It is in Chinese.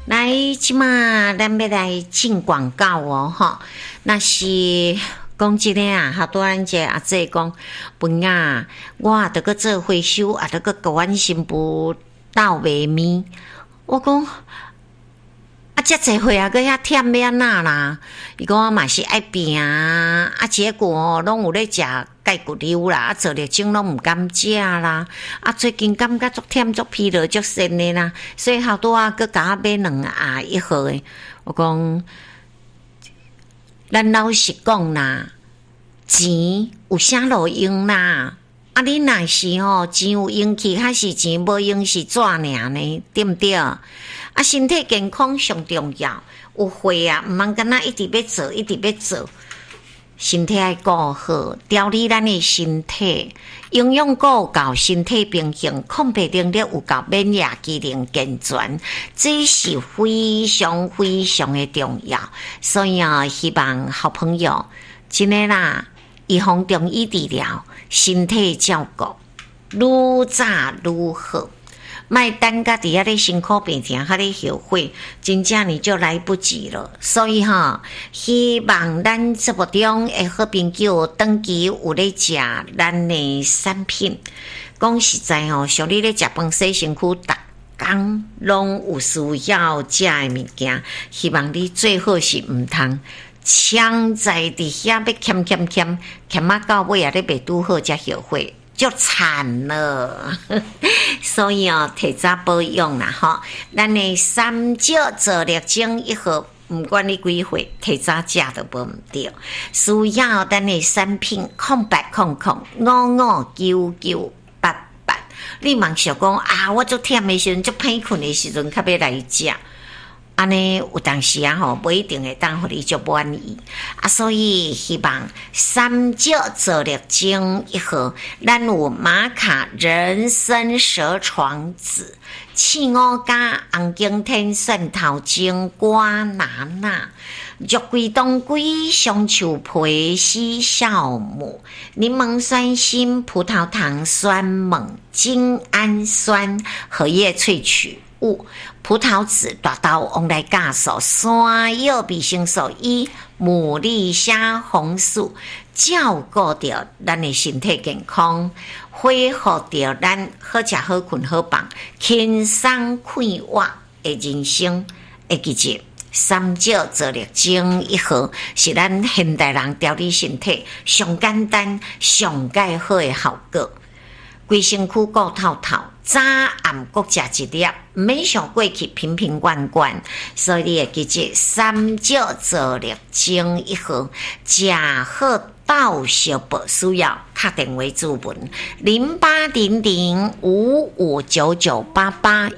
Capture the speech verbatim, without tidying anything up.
来，即马咱要来进广告哦，吼，那是讲真诶啊，好多人个阿姐讲，本啊，我也得个做回收，也得个甲阮新妇斗卖面，我讲。啊，遮济岁啊，佮遐忝要安那啦？伊讲我嘛是爱拼啊，啊，结果拢有咧食钙骨溜啦，啊，做了种拢毋敢食啦，啊，最近感觉足忝足疲劳足辛诶啦，所以好多啊，佮甲我买两啊一盒诶。我讲，咱老实讲啦，钱有啥路用啦？啊，你若是吼钱有用去，还是钱无用是怎尔呢？对毋对？啊，身体健康上重要。有会啊，毋通干那一直要做，一直要做。身体爱顾好，调理咱的身体，营养够够，身体平衡，抗病能力有够，免疫机能健全，这是非常非常的重要。所以啊，希望好朋友真的啦，预防中医治疗，身体照顾愈早愈好。卖等甲伫遐咧辛苦病痛，遐咧后悔，真正你就来不及了。所以哈，希望咱节目中的好朋友长期有咧食咱的产品。讲实在吼，像你咧食饭洗身躯，逐工拢有需要食的物件，希望你最好是毋通抢在伫遐要欠欠欠欠啊到尾啊咧袂拄好才后悔。就惨了，所以哦，提早保养啦吼。咱的三角做力精一盒，唔管你几岁，提早食都无毋对。需要咱的产品空白空空五五九九八八。你茫想讲啊，我做忝的时阵，做歹困的时阵，较要来食。安尼有当时啊吼，不一定会当互你足满意啊，所以希望三角做力精一盒，咱有玛卡人参蛇床子、刺五加红景天蒜头精、瓜拿拿、肉桂冬桂、香树皮、西酵母、柠檬酸锌、葡萄糖酸锰、精氨酸、荷叶萃取物、葡萄籽、大豆、往来酵素、山药、维生素 E、牡蛎虾红素，照顾着咱的身体健康，恢复着咱好食好困好放、轻松快活的人生的季节。三角做力精一盒是咱现代人调理身体上简单、上介好的效果。规身躯顾透透，早暗各食一粒，毋免想过去瓶瓶罐罐，所以你会记住三角做力精一盒，食好到小宝需要打电话咨询零八零零五五九九八八。